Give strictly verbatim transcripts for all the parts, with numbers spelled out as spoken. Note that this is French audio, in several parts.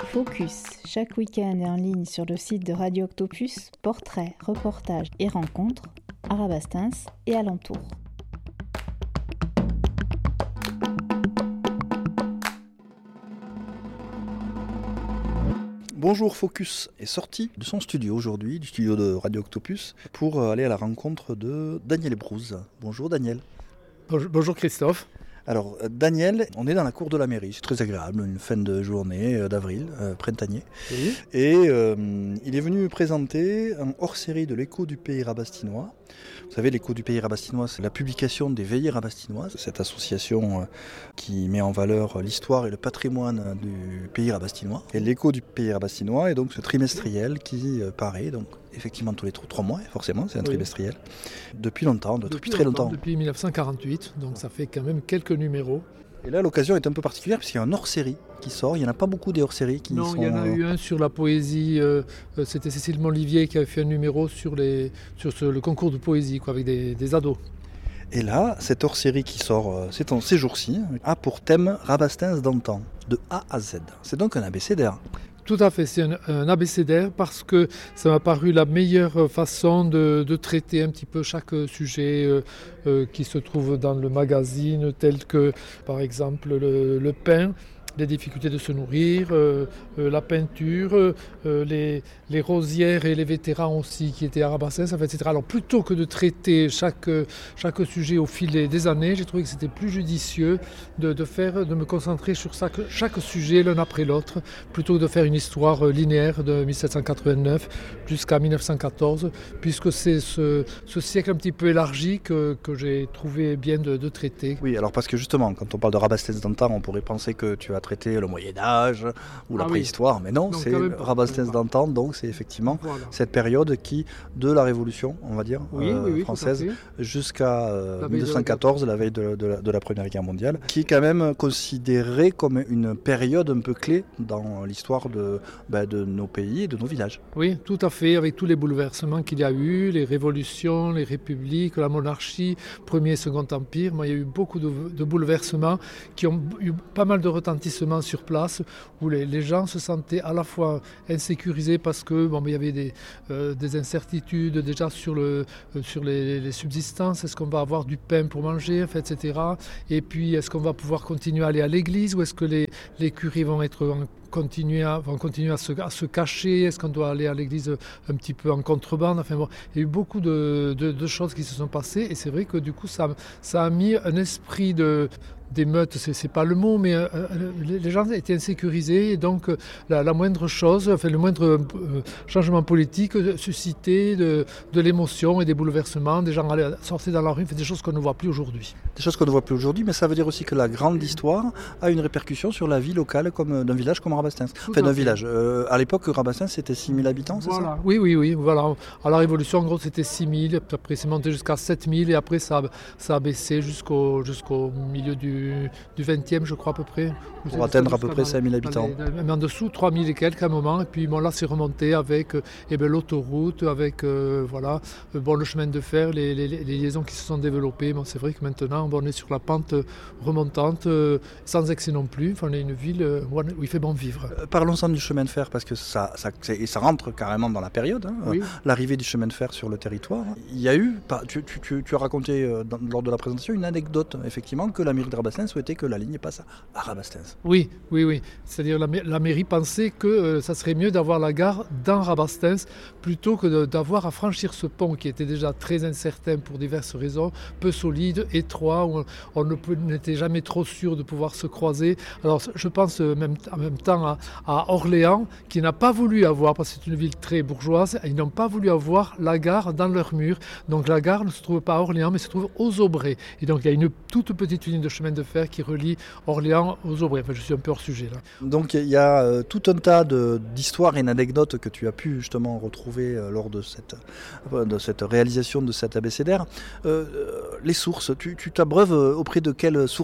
Focus, chaque week-end et en ligne sur le site de Radio Octopus, portraits, reportages et rencontres à Rabastens et alentours. Bonjour, Focus est sorti de son studio aujourd'hui, du studio de Radio Octopus, pour aller à la rencontre de Daniel Brouze. Bonjour Daniel. Bonjour Christophe. Alors Daniel, on est dans la cour de la mairie, c'est très agréable, une fin de journée d'avril, euh, printanier. Oui. Et euh, il est venu me présenter un hors-série de l'Écho du Pays Rabastinois. Vous savez, l'Écho du Pays Rabastinois, c'est la publication des Veillées Rabastinoises, cette association euh, qui met en valeur l'histoire et le patrimoine du Pays Rabastinois. Et l'Écho du Pays Rabastinois est donc ce trimestriel qui euh, paraît donc effectivement tous les trois mois, forcément, c'est un oui. trimestriel. Depuis longtemps, depuis, depuis très longtemps. longtemps. Depuis dix-neuf cent quarante-huit, donc ça fait quand même quelques numéros. Et là, l'occasion est un peu particulière puisqu'il y a un hors-série qui sort. Il n'y en a pas beaucoup des hors-séries qui non, sont... Non, il y en a eu un sur la poésie. Euh, c'était Cécile Monlivier qui avait fait un numéro sur, les, sur ce, le concours de poésie quoi, avec des, des ados. Et là, cette hors-série qui sort c'est en, ces jours-ci a pour thème Rabastens d'antan, de A à Z. C'est donc un abécédaire. Tout à fait, c'est un, un abécédaire parce que ça m'a paru la meilleure façon de, de traiter un petit peu chaque sujet euh, euh, qui se trouve dans le magazine, tel que par exemple le, le pain, les difficultés de se nourrir, euh, euh, la peinture, euh, les, les rosières et les vétérans aussi qui étaient à Rabastens, et cetera. Alors plutôt que de traiter chaque, chaque sujet au fil des années, j'ai trouvé que c'était plus judicieux de, de, faire, de me concentrer sur chaque, chaque sujet l'un après l'autre, plutôt que de faire une histoire linéaire de dix-sept cent quatre-vingt-neuf jusqu'à dix-neuf cent quatorze, puisque c'est ce, ce siècle un petit peu élargi que, que j'ai trouvé bien de, de traiter. Oui, alors parce que justement, quand on parle de Rabastens d'antan, on pourrait penser que tu as traiter le Moyen-Âge ou la ah préhistoire, oui. mais non, non c'est Rabastens d'antan, donc c'est effectivement voilà. cette période qui, de la Révolution, on va dire, oui, euh, oui, oui, française, jusqu'à euh, la dix-neuf cent quatorze, la veille de, de, la, de la Première Guerre mondiale, qui est quand même considérée comme une période un peu clé dans l'histoire de, bah, de nos pays et de nos villages. Oui, tout à fait, avec tous les bouleversements qu'il y a eu, les révolutions, les républiques, la monarchie, Premier et Second Empire, moi, il y a eu beaucoup de, de bouleversements qui ont eu pas mal de retentissement sur place où les, les gens se sentaient à la fois insécurisés parce que bon, il y avait des, euh, des incertitudes déjà sur, le, euh, sur les, les subsistances, est-ce qu'on va avoir du pain pour manger, et cetera. Et puis est-ce qu'on va pouvoir continuer à aller à l'église ou est-ce que les, les curés vont être en continuer à, vont continuer à se, à se cacher, est-ce qu'on doit aller à l'église un petit peu en contrebande, enfin bon, il y a eu beaucoup de, de, de choses qui se sont passées et c'est vrai que du coup ça, ça a mis un esprit de d'émeute, c'est, c'est pas le mot, mais euh, les gens étaient insécurisés et donc la, la moindre chose, enfin le moindre euh, changement politique suscitait de, de l'émotion et des bouleversements, des gens allaient sortir dans la rue, des choses qu'on ne voit plus aujourd'hui. Des choses qu'on ne voit plus aujourd'hui, mais ça veut dire aussi que la grande histoire a une répercussion sur la vie locale comme, d'un village comme Rabastens. Tout enfin d'un fait. village. Euh, à l'époque, Rabastens c'était six mille habitants, c'est voilà. ça ? Oui, oui, oui. Voilà. À la Révolution, en gros, c'était six mille, après c'est monté jusqu'à sept mille et après ça, ça a baissé jusqu'au, jusqu'au milieu du du vingtième, je crois, à peu près. Pour atteindre à peu près cinq mille habitants. Les, mais en dessous, trois mille et quelques à un moment. Et puis bon, là, c'est remonté avec eh ben, l'autoroute, avec euh, voilà, bon, le chemin de fer, les, les, les liaisons qui se sont développées. Bon, c'est vrai que maintenant, bon, on est sur la pente remontante, euh, sans excès non plus. Enfin, on est une ville euh, où il fait bon vivre. Euh, parlons-en du chemin de fer, parce que ça, ça, et ça rentre carrément dans la période, hein, oui. l'arrivée du chemin de fer sur le territoire. Il y a eu, tu, tu, tu, tu as raconté euh, dans, lors de la présentation une anecdote, effectivement, que la mairie de Rabastens souhaitait que la ligne passe à Rabastens. Oui, oui, oui. C'est-à-dire la, la mairie pensait que euh, ça serait mieux d'avoir la gare dans Rabastens plutôt que de, d'avoir à franchir ce pont qui était déjà très incertain pour diverses raisons, peu solide, étroit, où on, on ne peut, n'était jamais trop sûr de pouvoir se croiser. Alors je pense euh, même, en même temps à, à Orléans qui n'a pas voulu avoir, parce que c'est une ville très bourgeoise, ils n'ont pas voulu avoir la gare dans leur mur. Donc la gare ne se trouve pas à Orléans mais se trouve aux Aubrais. Et donc il y a une toute petite ligne de chemin de fer qui relie Orléans aux Aubrais. Enfin, je suis un peu hors sujet là. Donc il y a euh, tout un tas de, d'histoires et d'anecdotes que tu as pu justement retrouver euh, lors de cette, euh, de cette réalisation de cet abécédaire. Euh, les sources, tu, tu t'abreuves auprès de quelles sources ?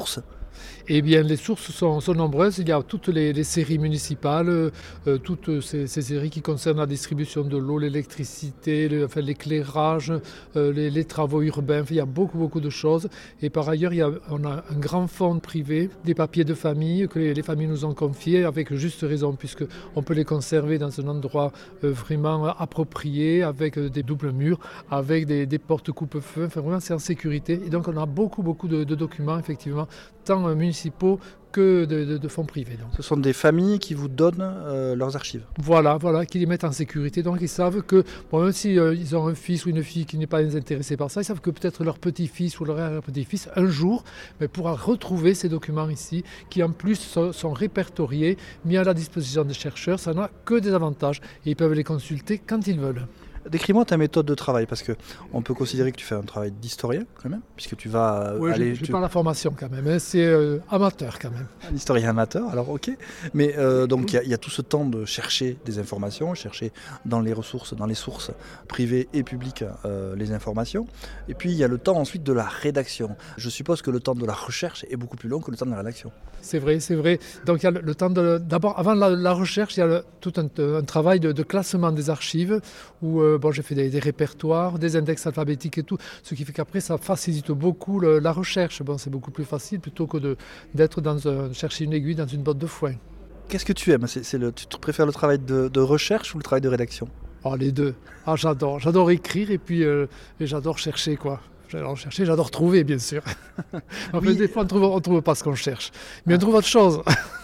Eh bien, les sources sont, sont nombreuses. Il y a toutes les, les séries municipales, euh, toutes ces, ces séries qui concernent la distribution de l'eau, l'électricité, le, enfin, l'éclairage, euh, les, les travaux urbains. Enfin, il y a beaucoup, beaucoup de choses. Et par ailleurs, il y a, on a un grand fonds privé, des papiers de famille que les, les familles nous ont confiés avec juste raison, puisqu'on peut les conserver dans un endroit euh, vraiment approprié, avec euh, des doubles murs, avec des, des portes coupe-feu. Enfin, vraiment, c'est en sécurité. Et donc, on a beaucoup, beaucoup de, de documents, effectivement, tant euh, municipaux que de, de, de fonds privés. Donc. Ce sont des familles qui vous donnent euh, leurs archives. Voilà, voilà, qui les mettent en sécurité. Donc, ils savent que, bon, même si euh, ils ont un fils ou une fille qui n'est pas intéressé par ça, ils savent que peut-être leur petit-fils ou leur arrière-petit-fils, un jour, mais pourra retrouver ces documents ici, qui en plus sont, sont répertoriés, mis à la disposition des chercheurs. Ça n'a que des avantages et ils peuvent les consulter quand ils veulent. Décris-moi ta méthode de travail, parce qu'on peut considérer que tu fais un travail d'historien quand même, puisque tu vas oui, aller... Oui, je tu... pas la formation quand même, hein. C'est euh, amateur quand même. Un historien amateur, alors ok. Mais euh, donc il y, y a tout ce temps de chercher des informations, chercher dans les ressources, dans les sources privées et publiques euh, les informations. Et puis il y a le temps ensuite de la rédaction. Je suppose que le temps de la recherche est beaucoup plus long que le temps de la rédaction. C'est vrai, c'est vrai. Donc il y a le, le temps de... D'abord, avant la, la recherche, il y a le, tout un, un travail de, de classement des archives où euh, bon, j'ai fait des, des répertoires, des index alphabétiques et tout, ce qui fait qu'après ça facilite beaucoup le, la recherche. Bon, c'est beaucoup plus facile plutôt que de, d'être dans un, chercher une aiguille dans une botte de foin. Qu'est-ce que tu aimes? c'est, c'est le, Tu préfères le travail de, de recherche ou le travail de rédaction? Oh, les deux. Ah, j'adore. J'adore écrire et puis euh, et j'adore chercher, quoi. J'adore chercher, j'adore trouver, bien sûr. En fait, oui. Des fois, on ne trouve pas ce qu'on cherche, mais on trouve autre chose.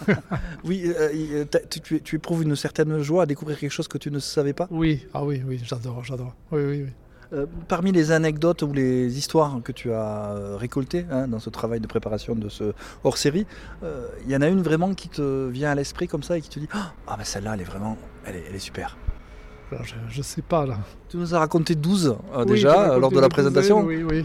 Oui, euh, tu, tu éprouves une certaine joie à découvrir quelque chose que tu ne savais pas? Oui, ah oui, oui, j'adore, j'adore. Oui, oui, oui. Euh, parmi les anecdotes ou les histoires que tu as récoltées hein, dans ce travail de préparation de ce hors-série, il euh, y en a une vraiment qui te vient à l'esprit comme ça et qui te dit « Ah, ben celle-là, elle est vraiment, elle est, elle est super ». Alors, je ne sais pas, là. Tu nous as raconté douze euh, oui, déjà lors de la présentation. Oui, oui.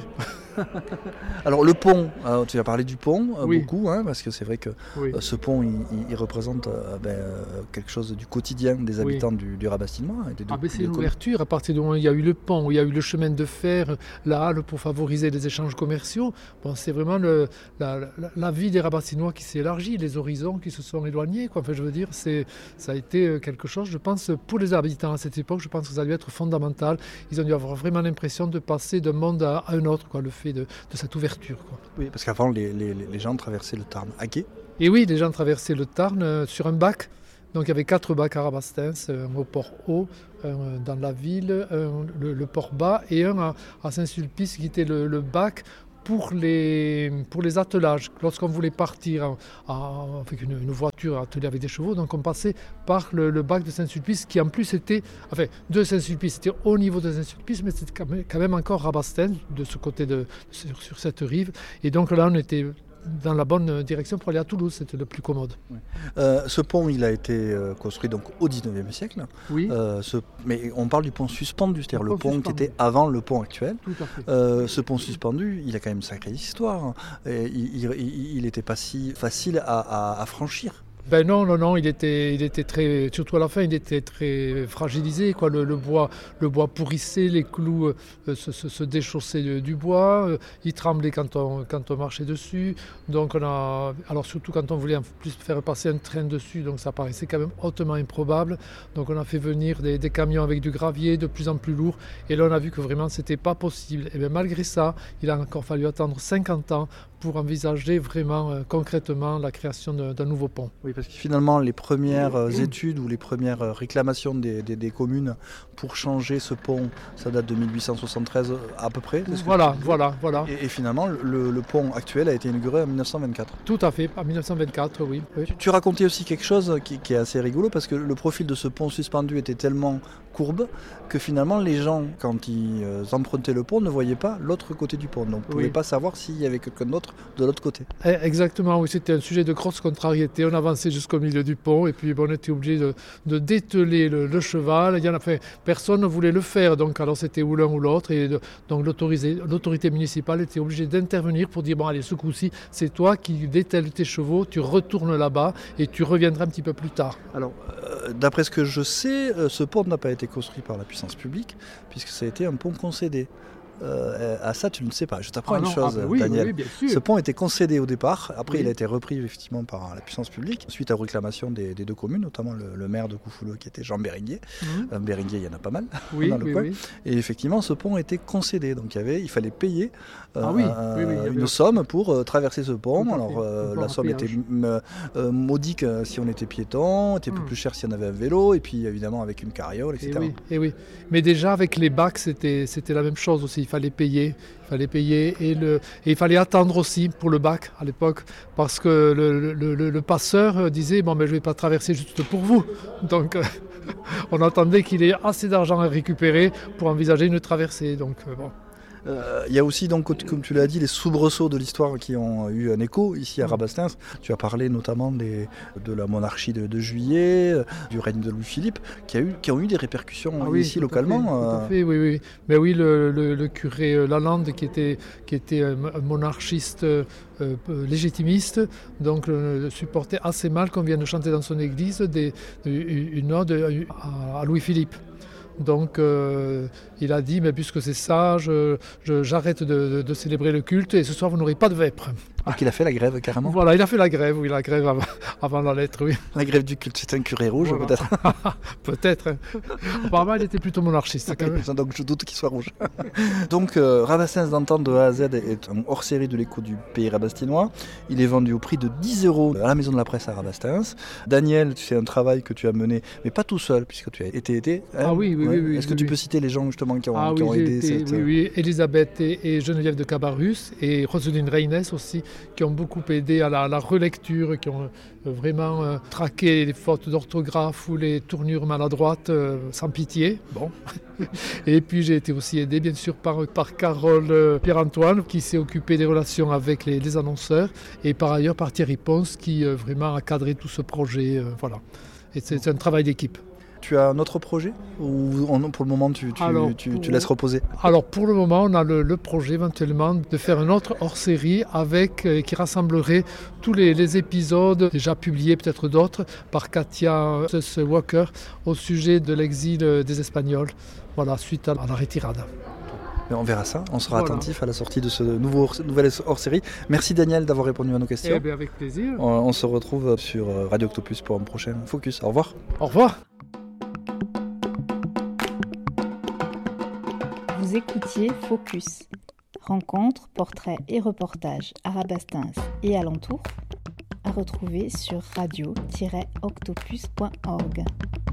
Alors le pont, euh, tu as parlé du pont euh, oui. beaucoup, hein, parce que c'est vrai que oui. euh, ce pont, il, il représente euh, ben, euh, quelque chose du quotidien des habitants oui. du, du Rabastinois. Et des, ah, ben, c'est une ouverture à partir du moment où il y a eu le pont, où il y a eu le chemin de fer, la halle pour favoriser les échanges commerciaux. Bon, c'est vraiment le, la, la, la vie des Rabastinois qui s'est élargie, les horizons qui se sont éloignés. Quoi. Enfin, je veux dire, c'est, ça a été quelque chose, je pense, pour les habitants à cette époque, je pense que ça a dû être fondamental. Ils ont dû avoir vraiment l'impression de passer d'un monde à, à un autre, quoi, le fait de, de cette ouverture. Quoi. Oui, parce qu'avant, les, les, les gens traversaient le Tarn à quai. Et oui, les gens traversaient le Tarn euh, sur un bac. Donc il y avait quatre bacs à Rabastens, un au port haut, un dans la ville, un, le, le port bas et un à, à Saint-Sulpice qui était le, le bac pour les, pour les attelages. Lorsqu'on voulait partir en, en, avec une, une voiture attelée avec des chevaux, donc on passait par le, le bac de Saint-Sulpice qui en plus était, enfin de Saint-Sulpice, c'était au niveau de Saint-Sulpice, mais c'était quand même, quand même encore Rabastens de ce côté, de, sur, sur cette rive. Et donc là on était dans la bonne direction pour aller à Toulouse, c'était le plus commode. Oui. Euh, ce pont, il a été euh, construit donc au dix-neuvième siècle. Oui. Euh, ce, mais on parle du pont suspendu, c'est-à-dire le, le pont, pont qui était avant le pont actuel. Tout à fait. Euh, ce pont suspendu, il a quand même une sacrée histoire. Et il n'était pas si facile à, à, à franchir. Ben non, non, non, il était, il était très, surtout à la fin, il était très fragilisé, quoi. Le, le bois, le bois pourrissait, les clous euh, se, se, se déchaussaient du, du bois, euh, il tremblait quand on, quand on marchait dessus. Donc on a, alors surtout quand on voulait en plus faire passer un train dessus, donc ça paraissait quand même hautement improbable. Donc on a fait venir des, des camions avec du gravier de plus en plus lourd, et là on a vu que vraiment c'était pas possible. Et bien malgré ça, il a encore fallu attendre cinquante ans pour envisager vraiment euh, concrètement la création de, d'un nouveau pont. Oui, parce que finalement, les premières euh, études ou les premières euh, réclamations des, des, des communes pour changer ce pont, ça date de mille huit cent soixante-treize à peu près. Voilà, voilà, voilà. Et, et finalement, le, le pont actuel a été inauguré en mille neuf cent vingt-quatre. Tout à fait, en mille neuf cent vingt-quatre, oui. oui. Tu, tu racontais aussi quelque chose qui, qui est assez rigolo, parce que le profil de ce pont suspendu était tellement courbe que finalement, les gens, quand ils euh, empruntaient le pont, ne voyaient pas l'autre côté du pont. Donc, on ne pouvait oui. pas savoir s'il y avait quelqu'un d'autre de l'autre côté. Exactement, oui, c'était un sujet de grosse contrariété. On avançait jusqu'au milieu du pont et puis bon, on était obligé de, de dételer le, le cheval. Il y en a, enfin, personne ne voulait le faire, donc alors c'était ou l'un ou l'autre. Et de, donc l'autorité municipale était obligée d'intervenir pour dire bon, allez, ce coup-ci, c'est toi qui détèles tes chevaux, tu retournes là-bas et tu reviendras un petit peu plus tard. Alors, euh, d'après ce que je sais, euh, ce pont n'a pas été construit par la puissance publique puisque ça a été un pont concédé. euh, à ça, tu ne sais pas. Je t'apprends Ah une non, chose, ah ben oui, Daniel. oui, bien sûr. Ce pont était concédé au départ. Après, Oui. il a été repris effectivement par la puissance publique, suite à réclamation des, des deux communes, notamment le, le maire de Coufouleux qui était Jean Béringuier. Mmh. Euh, Béringuier, il y en a pas mal Oui, dans le oui, coin. oui. Et effectivement, ce pont était concédé. Donc, il, y avait, il fallait payer euh, Ah oui, un- oui, oui, il y avait une un- somme pour euh, traverser ce pont. Tout à Alors, fait. euh, Un pont la à somme était péage. m- euh, modique euh, si on était piéton, était un peu Mmh. plus cher si on avait un vélo, et puis évidemment avec une carriole, et Et cetera. oui, et oui. Mais déjà avec les bacs, c'était, c'était la même chose aussi. Il fallait payer, il fallait payer et, le, et il fallait attendre aussi pour le bac à l'époque, parce que le, le, le, le passeur disait bon mais je vais pas traverser juste pour vous. Donc euh, on attendait qu'il ait assez d'argent à récupérer pour envisager une traversée. Donc euh, bon. Euh, Il y a aussi, donc, comme tu l'as dit, les soubresauts de l'histoire qui ont eu un écho ici à Rabastens. Tu as parlé notamment des, de la monarchie de, de Juillet, euh, du règne de Louis-Philippe, qui, a eu, qui ont eu des répercussions Ah oui, ici tout à localement. fait, tout à euh, fait, oui, oui. Mais oui, le, le, le curé euh, Lalande, qui était, qui était un un monarchiste euh, euh, légitimiste, donc euh, supportait assez mal qu'on vienne chanter dans son église des, une ode à, à Louis-Philippe. Donc euh, il a dit, mais puisque c'est ça, je, je- j'arrête de, de- de célébrer le culte et ce soir vous n'aurez pas de vêpres. Donc il a fait la grève carrément. Voilà, il a fait la grève, oui, la grève avant, avant la lettre, oui. La grève du culte, c'est un curé rouge Voilà. peut-être. Peut-être. hein. Apparemment, il était plutôt monarchiste quand même. Donc je doute qu'il soit rouge. Donc euh, Rabastens d'entente de A à Z est un hors-série de l'écho du pays rabastinois. Il est vendu au prix de dix euros à la Maison de la Presse à Rabastens. Daniel, c'est un travail que tu as mené, mais pas tout seul, puisque tu as été aidé. hein. Ah oui, oui, oui, oui, Est-ce que oui, tu oui. peux citer les gens justement qui ont, Ah qui oui, ont j'ai aidé été- cette... oui, oui, Elisabeth et, et Geneviève de Cabarrus et Roselyne Reines aussi, qui ont beaucoup aidé à la, à la relecture, qui ont euh, vraiment euh, traqué les fautes d'orthographe ou les tournures maladroites euh, sans pitié. Bon. Et puis j'ai été aussi aidé bien sûr par, par Carole euh, Pierre-Antoine qui s'est occupé des relations avec les, les annonceurs et par ailleurs par Thierry Ponce qui euh, vraiment a cadré tout ce projet. euh, voilà. Et c'est, c'est un travail d'équipe. Tu as un autre projet ou en- pour le moment tu, tu, Alors, tu, tu pour- laisses reposer? Alors pour le moment, on a le, le projet éventuellement de faire un autre hors-série avec euh, qui rassemblerait tous les, les épisodes déjà publiés, peut-être d'autres, par Katia Walker au sujet de l'exil des Espagnols, voilà, suite à, à la retirade. Mais on verra ça, on sera Voilà. attentif à la sortie de ce nouveau hors- nouvel hors-série. Merci Daniel d'avoir répondu à nos questions. Eh bien, avec plaisir. On, on se retrouve sur euh, Radio Octopus pour un prochain Focus. Au revoir. Au revoir. Vous écoutiez Focus. Rencontres, portraits et reportages à Rabastens et alentours. À retrouver sur radio tiret octopus point org.